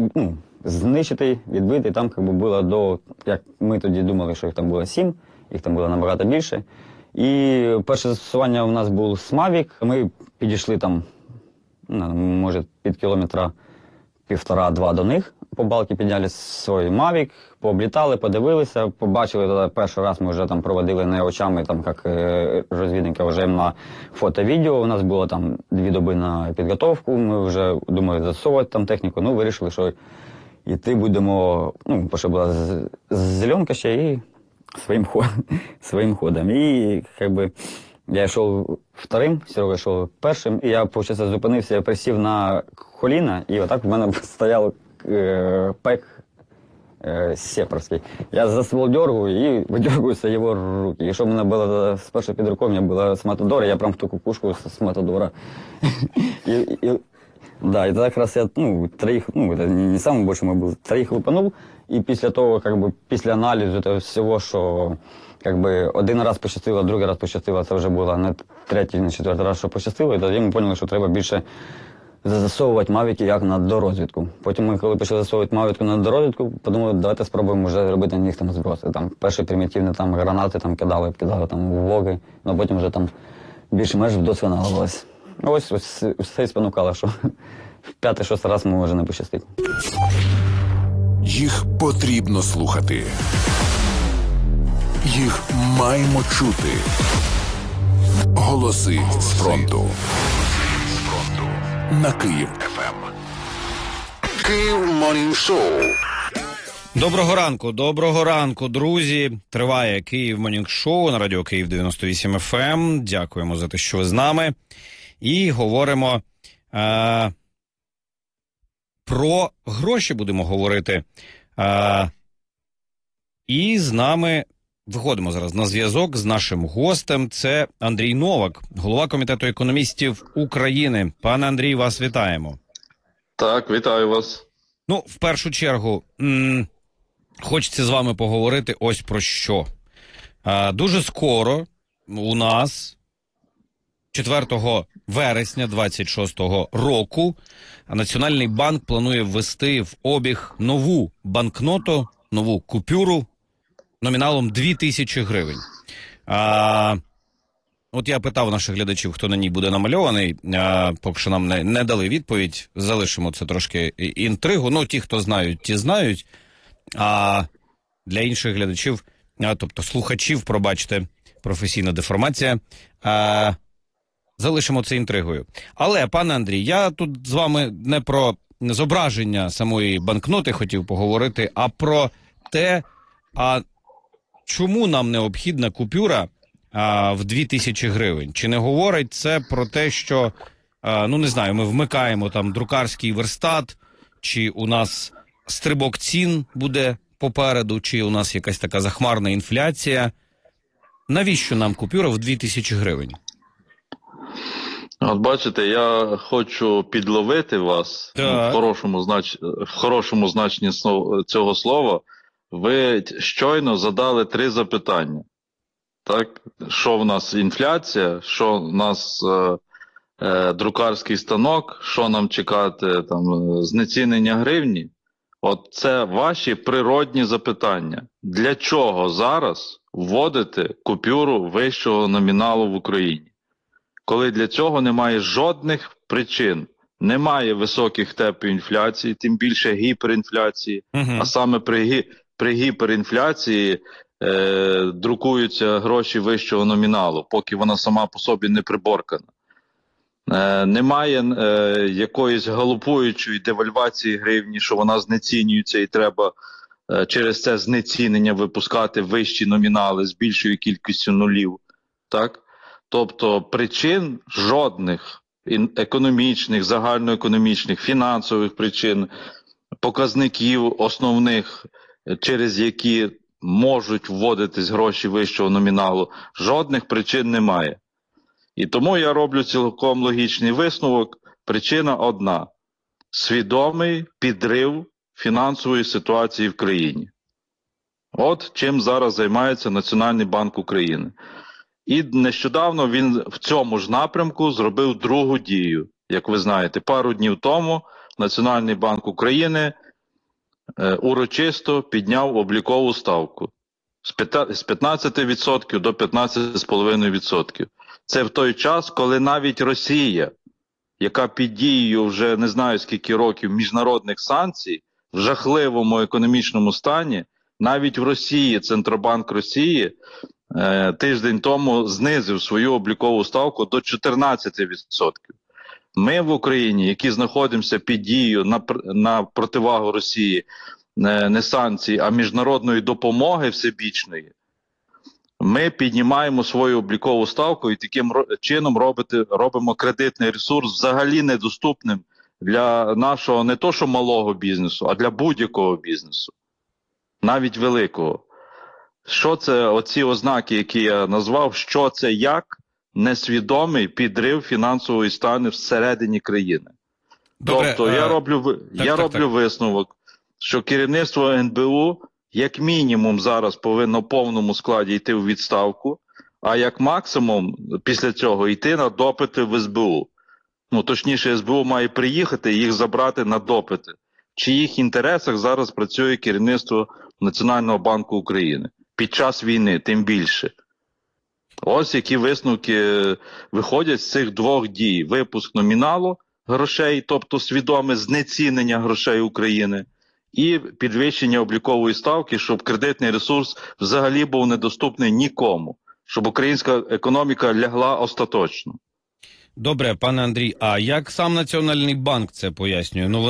знищити, відбити. Там було як ми тоді думали, що їх там було 7, їх там було набагато більше. І перше застосування у нас був з Mavic. Ми підійшли там, може, під кілометра 1,5-2 до них. По балки підняли свій Mavic, пооблітали, подивилися, побачили, тоді перший раз ми вже там проводили не очами, там, як розвідники, а вже на фото-відео. У нас було там 2 доби на підготовку, ми вже думали застосовувати там техніку, вирішили, що йти будемо, що була зеленка ще і своїм ходом. І я йшов вторим, Серега йшов першим, і я, виходить, зупинився, я присів на коліна, і отак в мене стояв пек сепарський. Я за ствол дергаю і видергуюся його руки. І що в мене було спершу під рукою, у мене була з Матадора, я прям в ту кукушку з Матадора. Да, і тоді якраз я, троїх, не самим більшим, я був, троїх лупанув, і після того, після аналізу того всього, що, один раз пощастило, другий раз пощастило, це вже було не третій, не четвертий раз, що пощастило, і тоді ми поняли, що треба більше застосовувати мавіки як на дорозвідку. Потім ми, коли почали застосовувати мавіку на дорозвідку, подумали, давайте спробуємо вже робити на них там зброси. Там перші примітивні там гранати там кидали там влоги, але потім вже там більш-менш вдосконалювалося. Ось все і спонукало, що в 5-6 раз може не пощастити. Їх потрібно слухати. Їх маємо чути. Голоси з фронту. На Київ ФМ. Київ Морнінг Шоу. Доброго ранку, друзі. Триває Київ Морнінг Шоу на радіо Київ 98 FM. Дякуємо за те, що ви з нами. І говоримо про гроші будемо говорити. І з нами виходимо зараз на зв'язок з нашим гостем. Це Андрій Новак, голова Комітету економістів України. Пане Андрій, вас вітаємо. Так, вітаю вас. В першу чергу, хочеться з вами поговорити ось про що. Дуже скоро у нас 4 вересня 26-го року Національний банк планує ввести в обіг нову банкноту, нову купюру номіналом 2000 гривень. От я питав наших глядачів, хто на ній буде намальований, поки що нам не дали відповідь, залишимо це трошки інтригу. Ті, хто знають, ті знають, а для інших глядачів, тобто слухачів, пробачте, професійна деформація, залишимо це інтригою. Але, пане Андрій, я тут з вами не про зображення самої банкноти хотів поговорити, а про те, чому нам необхідна купюра в 2000 гривень? Чи не говорить це про те, що, не знаю, ми вмикаємо там друкарський верстат, чи у нас стрибок цін буде попереду, чи у нас якась така захмарна інфляція? Навіщо нам купюра в 2000 гривень? От бачите, я хочу підловити вас в хорошому значенні цього слова. Ви щойно задали 3 запитання. Так? Що в нас інфляція, що в нас друкарський станок, що нам чекати, знецінення гривні? От це ваші природні запитання. Для чого зараз вводити купюру вищого номіналу в Україні? Коли для цього немає жодних причин. Немає високих темпів інфляції, тим більше гіперінфляції. А саме при гіперінфляції друкуються гроші вищого номіналу, поки вона сама по собі не приборкана. Немає якоїсь галопуючої девальвації гривні, що вона знецінюється і треба через це знецінення випускати вищі номінали з більшою кількістю нулів. Так? Тобто причин жодних економічних, загальноекономічних, фінансових причин, показників основних, через які можуть вводитись гроші вищого номіналу, жодних причин немає. І тому я роблю цілком логічний висновок. Причина одна – свідомий підрив фінансової ситуації в країні. От чим зараз займається Національний банк України. І нещодавно він в цьому ж напрямку зробив другу дію. Як ви знаєте, пару днів тому Національний банк України урочисто підняв облікову ставку з 15% до 15,5%. Це в той час, коли навіть Росія, яка під дією вже не знаю скільки років міжнародних санкцій, в жахливому економічному стані, навіть в Росії, Центробанк Росії, тиждень тому знизив свою облікову ставку до 14%. Ми в Україні, які знаходимося під дією на противагу Росії, не санкцій, а міжнародної допомоги всебічної, ми піднімаємо свою облікову ставку і таким чином робимо кредитний ресурс взагалі недоступним для нашого не то що малого бізнесу, а для будь-якого бізнесу, навіть великого. Що це оці ознаки, які я назвав, що це як несвідомий підрив фінансової стану всередині країни. Добре, Тобто я роблю висновок, що керівництво НБУ як мінімум зараз повинно в повному складі йти в відставку, а як максимум після цього йти на допити в СБУ. Ну, точніше, СБУ має приїхати і їх забрати на допити. В чиїх інтересах зараз працює керівництво Національного банку України під час війни, тим більше. Ось які висновки виходять з цих двох дій. Випуск номіналу грошей, тобто свідоме знецінення грошей України, і підвищення облікової ставки, щоб кредитний ресурс взагалі був недоступний нікому, щоб українська економіка лягла остаточно. Добре, пане Андрій, а як сам Національний банк це пояснює? Ну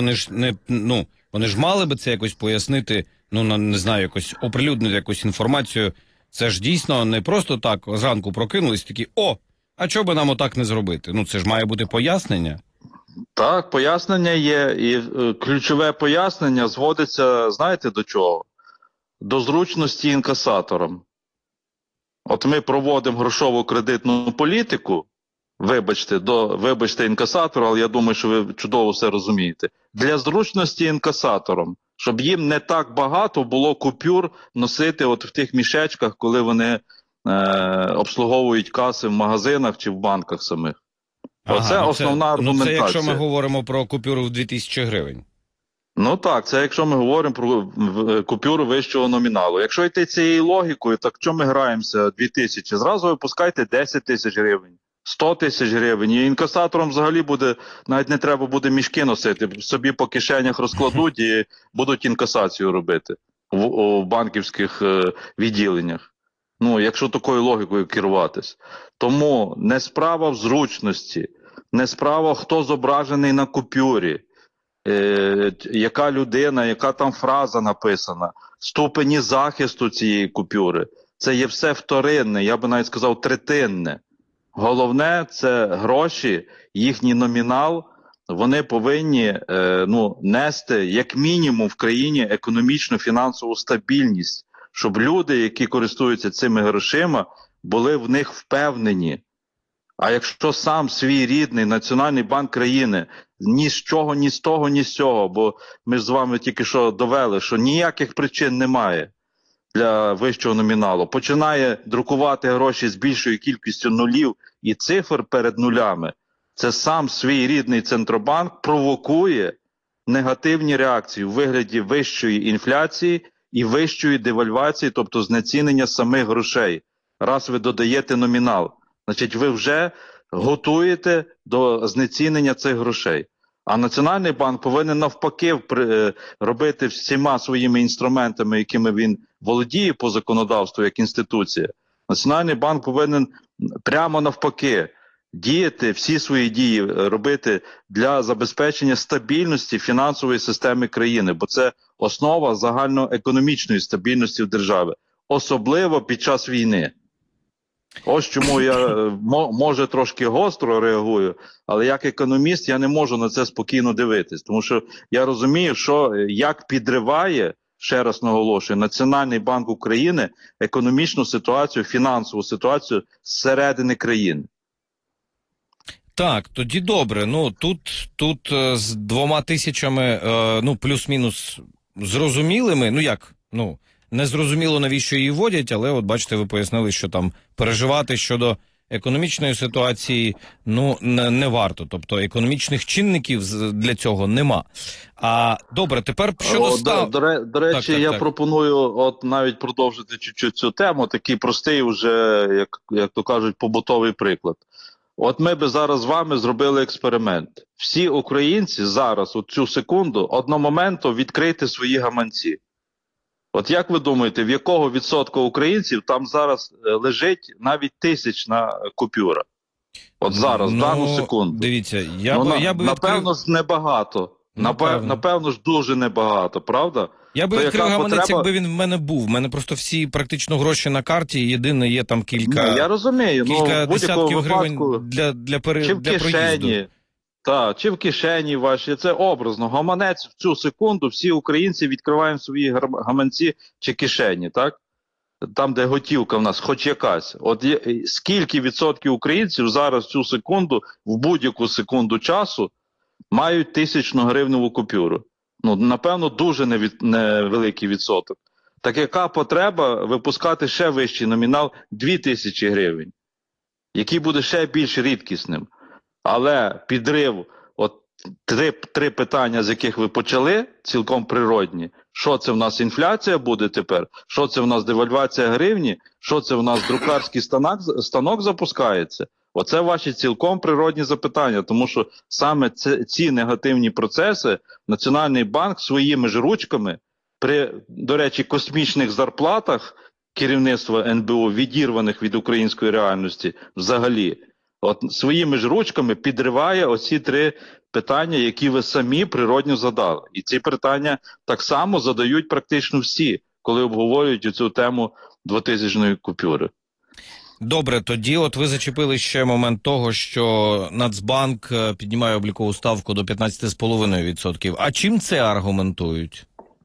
вони ж мали би це якось пояснити, не знаю, якось оприлюднити якусь інформацію. Це ж дійсно не просто так зранку прокинулись такі, а чого би нам отак не зробити? Ну це ж має бути пояснення. Так, пояснення є, і ключове пояснення зводиться, знаєте, до чого? До зручності інкасаторам. От ми проводимо грошово-кредитну політику, вибачте інкасатору, але я думаю, що ви чудово все розумієте, для зручності інкасаторам, щоб їм не так багато було купюр носити от в тих мішечках, коли вони обслуговують каси в магазинах чи в банках самих. Оце основна аргументація. Це якщо ми говоримо про купюру в 2000 гривень. Ну так, це якщо ми говоримо про купюру вищого номіналу. Якщо йти цією логікою, так що ми граємося 2000? Зразу випускайте 10 тисяч гривень, 100 тисяч гривень. І інкасаторам взагалі буде, навіть не треба буде мішки носити, собі по кишенях розкладуть і будуть інкасацію робити у банківських відділеннях. Ну, якщо такою логікою керуватись. Тому не справа в зручності, не справа, хто зображений на купюрі, яка людина, яка там фраза написана, ступені захисту цієї купюри. Це є все вторинне, я би навіть сказав третинне. Головне – це гроші, їхній номінал, вони повинні нести як мінімум в країні економічно-фінансову стабільність, щоб люди, які користуються цими грошима, були в них впевнені. А якщо сам свій рідний Національний банк країни ні з чого, ні з того, ні з цього, бо ми ж з вами тільки що довели, що ніяких причин немає для вищого номіналу, починає друкувати гроші з більшою кількістю нулів і цифр перед нулями, це сам свій рідний Центробанк провокує негативні реакції у вигляді вищої інфляції і вищої девальвації, тобто знецінення самих грошей. Раз ви додаєте номінал, значить ви вже готуєте до знецінення цих грошей. А Національний банк повинен навпаки робити всіма своїми інструментами, якими він володіє по законодавству як інституція. Національний банк повинен прямо навпаки діяти, всі свої дії робити для забезпечення стабільності фінансової системи країни, бо це основа загальноекономічної стабільності в державі, особливо під час війни. Ось чому я, може, трошки гостро реагую, але як економіст я не можу на це спокійно дивитись, тому що я розумію, що як підриває, ще раз наголошую, Національний банк України економічну ситуацію, фінансову ситуацію зсередини країни. Так, тоді добре. Ну, тут з 2000 плюс-мінус зрозумілими, незрозуміло, навіщо її вводять, але от бачите, ви пояснили, що там переживати щодо економічної ситуації, ну, не варто. Тобто економічних чинників для цього нема. А добре, тепер щодо До речі, так. я пропоную от навіть продовжити чуть-чуть цю тему, такий простий вже, як то кажуть, побутовий приклад. От ми би зараз з вами зробили експеримент. Всі українці зараз, от цю секунду, одномоментно відкрити свої гаманці. От як ви думаєте, в якого відсотка українців там зараз лежить навіть 1000 купюра? От зараз, в дану секунду. Дивіться, напевно ж небагато. Напевно ж дуже небагато, правда? Я би відкрив гаманець, якби він в мене був. В мене просто всі практично гроші на карті, єдине є там кілька, я розумію, кілька в будь-якому десятків випадку, гривень для проїзду. Чи в кишені ваші, це образно. Гаманець в цю секунду всі українці відкриваємо свої гаманці чи кишені, так? Там, де готівка в нас, хоч якась. От скільки відсотків українців зараз в цю секунду, в будь-яку секунду часу, мають 1000-гривневу купюру? Ну, напевно, дуже невеликий відсоток. Так яка потреба випускати ще вищий номінал 2000 гривень, який буде ще більш рідкісним? Але підрив, от три питання, з яких ви почали, цілком природні. Що це в нас інфляція буде тепер? Що це в нас девальвація гривні? Що це в нас друкарський станок запускається? Оце ваші цілком природні запитання, тому що саме ці негативні процеси Національний банк своїми ж ручками при, до речі, космічних зарплатах керівництва НБУ, відірваних від української реальності взагалі, от своїми ж ручками підриває оці три питання, які ви самі природньо задали. І ці питання так само задають практично всі, коли обговорюють цю тему 2000-ї купюри. Добре, тоді от ви зачепили ще момент того, що Нацбанк піднімає облікову ставку до 15,5%. А чим це аргументують?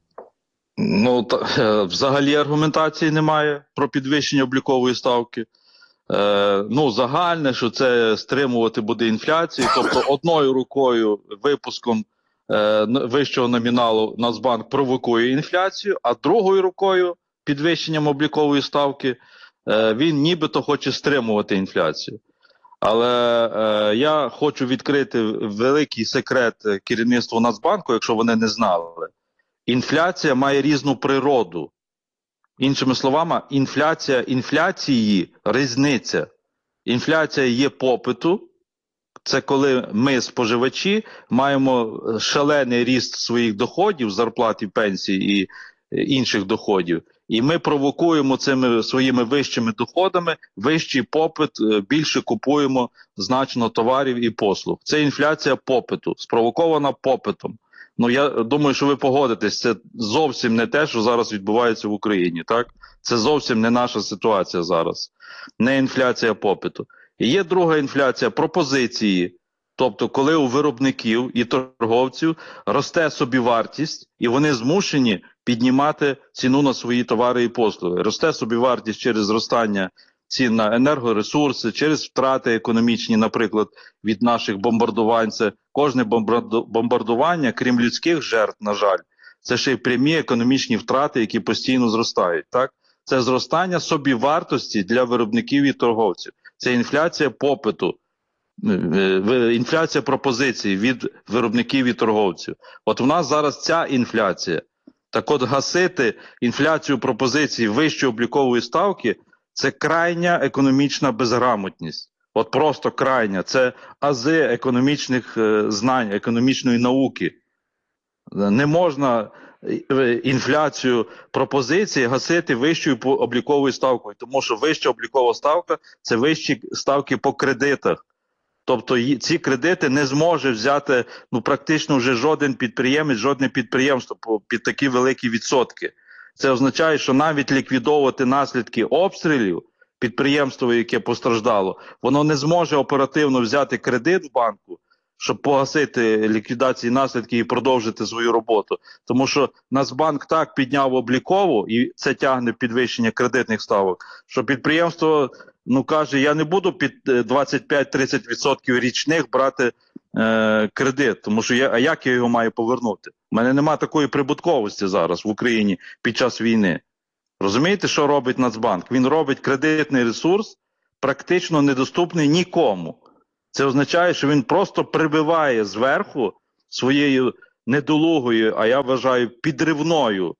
Ну, взагалі аргументації немає про підвищення облікової ставки. Ну, загальне, що це стримувати буде інфляцію, тобто одною рукою випуском вищого номіналу Нацбанк провокує інфляцію, а другою рукою підвищенням облікової ставки він нібито хоче стримувати інфляцію. Але я хочу відкрити великий секрет керівництва Нацбанку, якщо вони не знали. Інфляція має різну природу. Іншими словами, інфляції різниця. Інфляція є попиту, це коли ми, споживачі, маємо шалений ріст своїх доходів, зарплат і пенсій і інших доходів. І ми провокуємо цими своїми вищими доходами вищий попит, більше купуємо значно товарів і послуг. Це інфляція попиту, спровокована попитом. Ну, я думаю, що ви погодитесь, це зовсім не те, що зараз відбувається в Україні, так? Це зовсім не наша ситуація зараз. Не інфляція попиту. І є друга інфляція пропозиції. Тобто, коли у виробників і торговців росте собівартість, і вони змушені піднімати ціну на свої товари і послуги. Росте собівартість через зростання цін на енергоресурси, через втрати економічні, наприклад, від наших бомбардувань. Це кожне бомбардування, крім людських жертв, на жаль, це ще й прямі економічні втрати, які постійно зростають. Так? Це зростання собівартості для виробників і торговців. Це інфляція попиту, інфляція пропозицій від виробників і торговців. От у нас зараз ця інфляція. Так от гасити інфляцію пропозицій вищої облікової ставки – це крайня економічна безграмотність. От просто крайня. Це ази економічних знань, економічної науки. Не можна інфляцію пропозиції гасити вищою обліковою ставкою, тому що вища облікова ставка – це вищі ставки по кредитах. Тобто ці кредити не зможе взяти практично вже жоден підприємець, жодне підприємство під такі великі відсотки. Це означає, що навіть ліквідовувати наслідки обстрілів підприємство, яке постраждало, воно не зможе оперативно взяти кредит в банку, щоб погасити ліквідації наслідків і продовжити свою роботу. Тому що Нацбанк так підняв облікову, і це тягне підвищення кредитних ставок, що підприємство каже, я не буду під 25-30% річних брати кредит, тому що як я його маю повернути? У мене немає такої прибутковості зараз в Україні під час війни. Розумієте, що робить Нацбанк? Він робить кредитний ресурс практично недоступний нікому. Це означає, що він просто прибиває зверху своєю недолугою, а я вважаю, підривною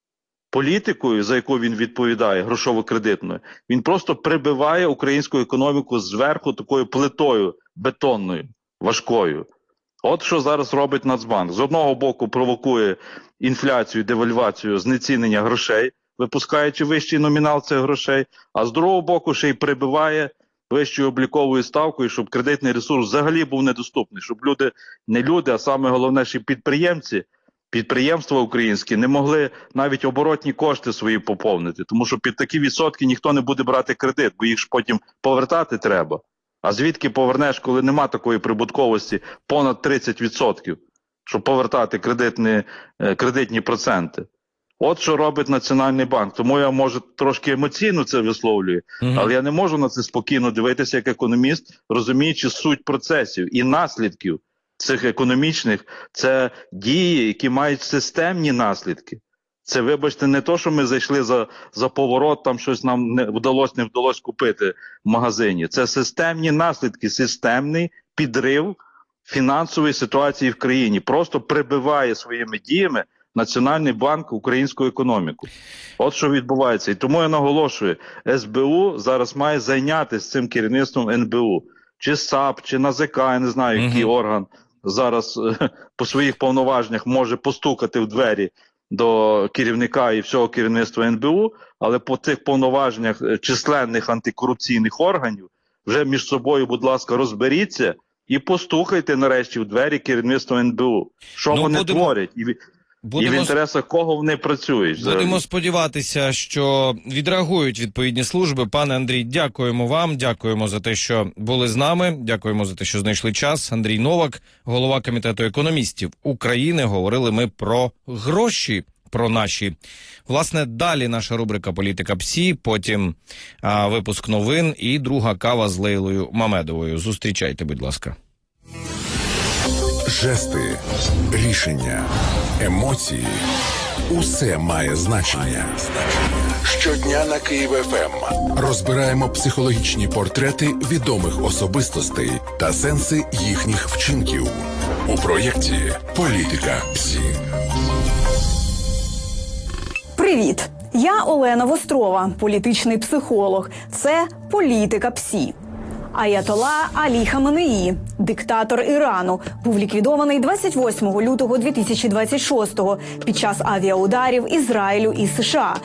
політикою, за яку він відповідає, грошово-кредитною. Він просто прибиває українську економіку зверху такою плитою бетонною, важкою. От що зараз робить Нацбанк. З одного боку провокує інфляцію, девальвацію, знецінення грошей, випускаючи вищий номінал цих грошей, а з другого боку ще й прибиває вищою обліковою ставкою, щоб кредитний ресурс взагалі був недоступний, щоб люди, не люди, а саме головне, що підприємці, підприємства українські не могли навіть оборотні кошти свої поповнити, тому що під такі відсотки ніхто не буде брати кредит, бо їх ж потім повертати треба. А звідки повернеш, коли нема такої прибутковості понад 30%, щоб повертати кредитні проценти? От що робить Національний банк. Тому я, може, трошки емоційно це висловлюю, але я не можу на це спокійно дивитися як економіст, розуміючи суть процесів і наслідків цих економічних. Це дії, які мають системні наслідки. Це, вибачте, не то, що ми зайшли за поворот, там щось нам не вдалося купити в магазині. Це системні наслідки, системний підрив фінансової ситуації в країні. Просто прибиває своїми діями Національний банк українську економіку. От що відбувається. І тому я наголошую, СБУ зараз має зайнятися цим керівництвом НБУ. Чи САП, чи НАЗК, я не знаю, який орган зараз по своїх повноваженнях може постукати в двері до керівника і всього керівництва НБУ, але по тих повноваженнях численних антикорупційних органів вже між собою, будь ласка, розберіться і постукайте нарешті в двері керівництва НБУ. Що вони творять? І в інтересах кого вони працюють? Будемо сподіватися, що відреагують відповідні служби. Пане Андрій, дякуємо вам, дякуємо за те, що були з нами, дякуємо за те, що знайшли час. Андрій Новак, голова Комітету економістів України. Говорили ми про гроші, про наші. Власне, далі наша рубрика «Політика ПСІ», потім випуск новин і друга кава з Лейлою Мамедовою. Зустрічайте, будь ласка. Жести, рішення, емоції – усе має значення. Щодня на Київ ФМ розбираємо психологічні портрети відомих особистостей та сенси їхніх вчинків у проєкті «Політика ПСІ». Привіт! Я Олена Вострова, політичний психолог. Це «Політика ПСІ». Аятола Алі Хаменеї, диктатор Ірану, був ліквідований 28 лютого 2026-го під час авіаударів Ізраїлю і США.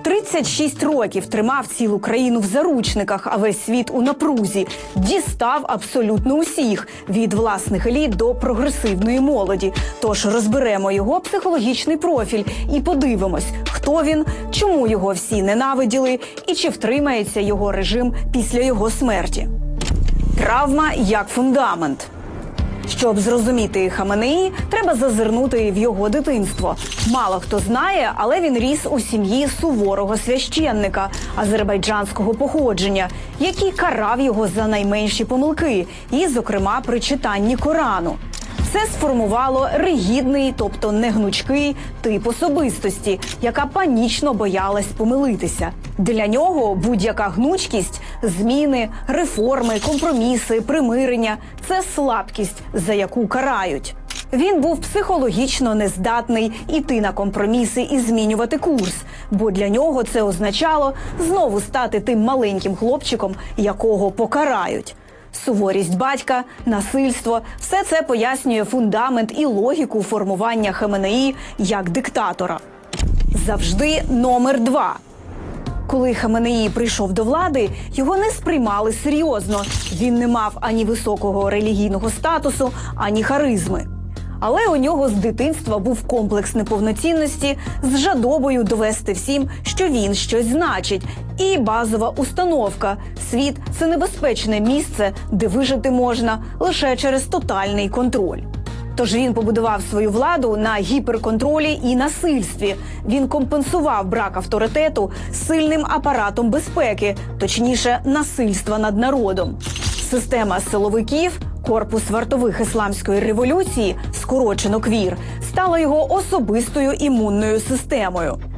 36 років тримав цілу країну в заручниках, а весь світ у напрузі. Дістав абсолютно усіх – від власних еліт до прогресивної молоді. Тож розберемо його психологічний профіль і подивимось, хто він, чому його всі ненавиділи і чи втримається його режим після його смерті. Травма як фундамент. Щоб зрозуміти Хаменеї, треба зазирнути в його дитинство. Мало хто знає, але він ріс у сім'ї суворого священника азербайджанського походження, який карав його за найменші помилки, і, зокрема, при читанні Корану. Це сформувало ригідний, тобто негнучкий тип особистості, яка панічно боялась помилитися. Для нього будь-яка гнучкість, зміни, реформи, компроміси, примирення – це слабкість, за яку карають. Він був психологічно нездатний іти на компроміси і змінювати курс, бо для нього це означало знову стати тим маленьким хлопчиком, якого покарають. Суворість батька, насильство – все це пояснює фундамент і логіку формування Хаменеї як диктатора. Завжди номер 2. Коли Хаменеї прийшов до влади, його не сприймали серйозно. Він не мав ані високого релігійного статусу, ані харизми. Але у нього з дитинства був комплекс неповноцінності з жадобою довести всім, що він щось значить. І базова установка – світ – це небезпечне місце, де вижити можна лише через тотальний контроль. Тож він побудував свою владу на гіперконтролі і насильстві. Він компенсував брак авторитету сильним апаратом безпеки, точніше, насильства над народом. Система силовиків, корпус вартових ісламської революції, скорочено КВІР, стала його особистою імунною системою.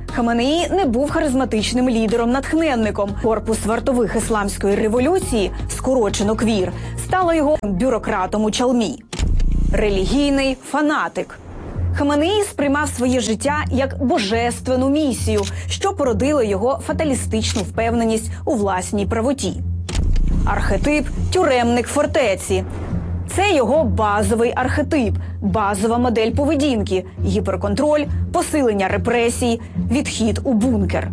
Хаменеї не був харизматичним лідером-натхненником. Корпус вартових ісламської революції, скорочено КВІР, стало його бюрократом у чалмі. Релігійний фанатик. Хаменеї сприймав своє життя як божественну місію, що породило його фаталістичну впевненість у власній правоті. Архетип – тюремник фортеці. Це його базовий архетип, базова модель поведінки, гіперконтроль, посилення репресій, відхід у бункер.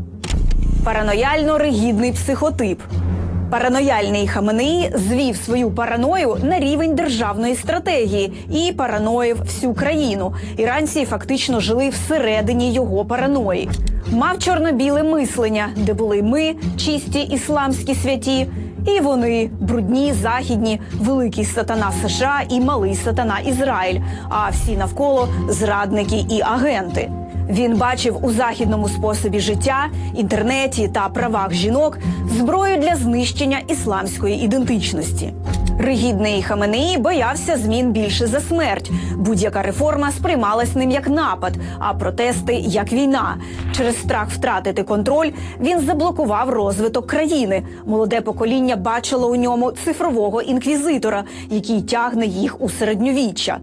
Паранояльно-ригідний психотип. Паранояльний Хаменеї звів свою параною на рівень державної стратегії і параноїв всю країну. Іранці фактично жили всередині його параної. Мав чорно-біле мислення, де були ми, чисті ісламські святі, і вони, брудні, західні, великий сатана США і малий сатана Ізраїль, а всі навколо – зрадники і агенти. Він бачив у західному способі життя, інтернеті та правах жінок зброю для знищення ісламської ідентичності. Ригідний Хаменеї боявся змін більше за смерть. Будь-яка реформа сприймалась ним як напад, а протести – як війна. Через страх втратити контроль він заблокував розвиток країни. Молоде покоління бачило у ньому цифрового інквізитора, який тягне їх у середньовіччя.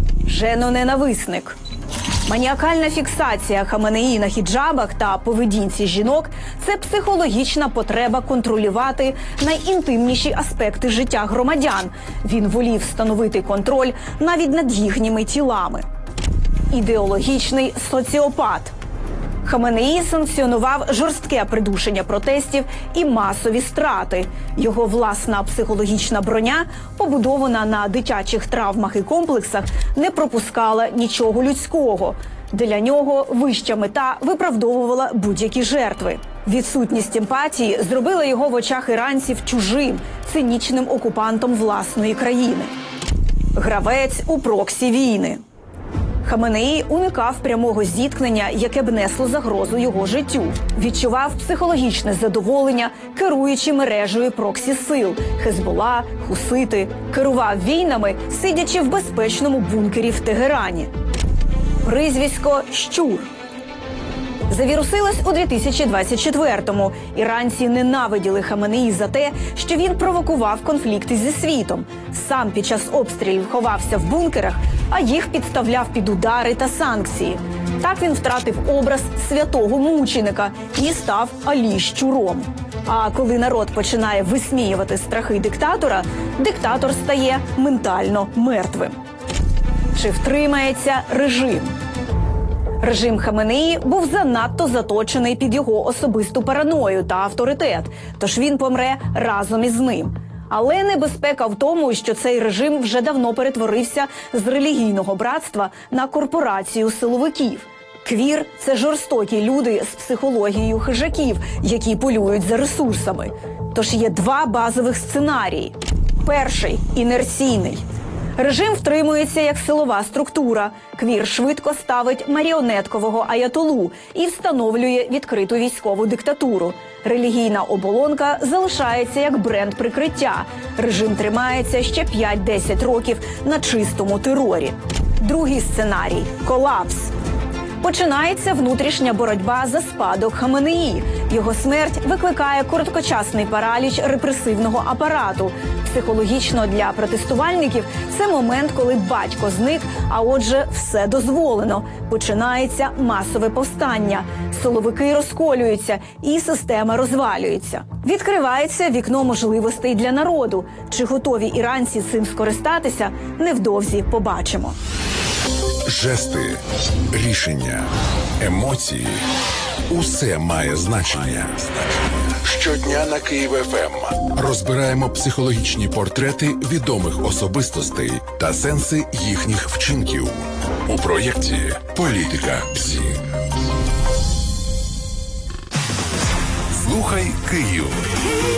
Женоненависник. Маніакальна фіксація Хаменеї на хіджабах та поведінці жінок – це психологічна потреба контролювати найінтимніші аспекти життя громадян. Він волів встановити контроль навіть над їхніми тілами. Ідеологічний соціопат. Хаменеї санкціонував жорстке придушення протестів і масові страти. Його власна психологічна броня, побудована на дитячих травмах і комплексах, не пропускала нічого людського. Для нього вища мета виправдовувала будь-які жертви. Відсутність емпатії зробила його в очах іранців чужим, цинічним окупантом власної країни. Гравець у проксі війни. Хаменеї уникав прямого зіткнення, яке б несло загрозу його життю. Відчував психологічне задоволення, керуючи мережею проксі-сил – Хезбола, хусити. Керував війнами, сидячи в безпечному бункері в Тегерані. Прізвисько «Щур». Завірусилось у 2024-му. Іранці ненавиділи Хаменеї за те, що він провокував конфлікти зі світом. Сам під час обстрілів ховався в бункерах, а їх підставляв під удари та санкції. Так він втратив образ святого мученика і став Алі Щуром. А коли народ починає висміювати страхи диктатора, диктатор стає ментально мертвим. Чи втримається режим? Режим Хаменеї був занадто заточений під його особисту параною та авторитет, тож він помре разом із ним. Але небезпека в тому, що цей режим вже давно перетворився з релігійного братства на корпорацію силовиків. КВІР – це жорстокі люди з психологією хижаків, які полюють за ресурсами. Тож є два базових сценарії. Перший – інерційний. Режим втримується як силова структура. КВІР швидко ставить маріонеткового аятолу і встановлює відкриту військову диктатуру. Релігійна оболонка залишається як бренд прикриття. Режим тримається ще 5-10 років на чистому терорі. Другий сценарій – колапс. Починається внутрішня боротьба за спадок Хаменеї. Його смерть викликає короткочасний параліч репресивного апарату. Психологічно для протестувальників це момент, коли батько зник, а отже все дозволено. Починається масове повстання. Силовики розколюються і система розвалюється. Відкривається вікно можливостей для народу. Чи готові іранці цим скористатися, невдовзі побачимо. Жести, рішення, емоції – усе має значення. Щодня на Київ ФМ розбираємо психологічні портрети відомих особистостей та сенси їхніх вчинків у проєкті «Політика ПСІ». Слухай Київ.